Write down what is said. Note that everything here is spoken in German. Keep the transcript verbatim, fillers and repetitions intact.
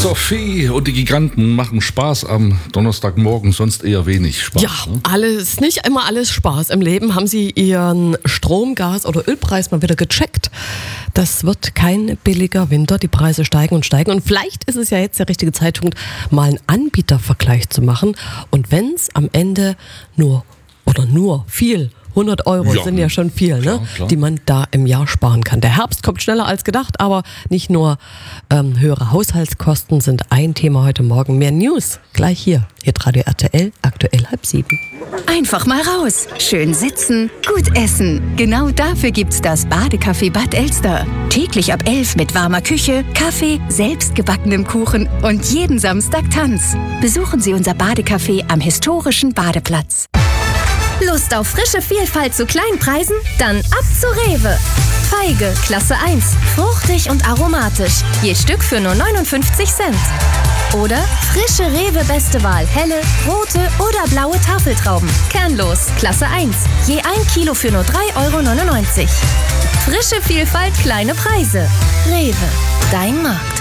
Sophie und die Giganten machen Spaß am Donnerstagmorgen, sonst eher wenig Spaß. Ja, ne? alles, nicht immer alles Spaß im Leben. Haben Sie Ihren Strom-, Gas- oder Ölpreis mal wieder gecheckt? Das wird kein billiger Winter. Die Preise steigen und steigen. Und vielleicht ist es ja jetzt der richtige Zeitpunkt, mal einen Anbietervergleich zu machen. Und wenn es am Ende nur oder nur viel hundert Euro ja, sind ja schon viel, ne? Klar, klar. Die man da im Jahr sparen kann. Der Herbst kommt schneller als gedacht, aber nicht nur ähm, höhere Haushaltskosten sind ein Thema heute Morgen. Mehr News gleich hier. Hitradio R T L, aktuell halb sieben. Einfach mal raus. Schön sitzen, gut essen. Genau dafür gibt's das Badecafé Bad Elster. Täglich ab elf mit warmer Küche, Kaffee, selbstgebackenem Kuchen und jeden Samstag Tanz. Besuchen Sie unser Badecafé am historischen Badeplatz. Lust auf frische Vielfalt zu kleinen Preisen? Dann ab zu Rewe. Feige, Klasse eins, fruchtig und aromatisch. Je Stück für nur neunundfünfzig Cent. Oder frische Rewe Beste Wahl, helle, rote oder blaue Tafeltrauben. Kernlos, Klasse eins. Je ein Kilo für nur drei Euro neunundneunzig. Frische Vielfalt, kleine Preise. Rewe, dein Markt.